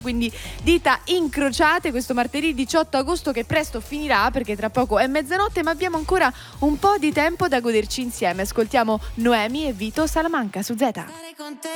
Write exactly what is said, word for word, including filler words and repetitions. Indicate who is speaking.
Speaker 1: Quindi dita incrociate questo martedì diciotto agosto, che presto finirà perché tra poco è mezzanotte, ma abbiamo ancora un po' di tempo da goderci insieme. Ascoltiamo Noemi e Vito Salamanca su Zeta.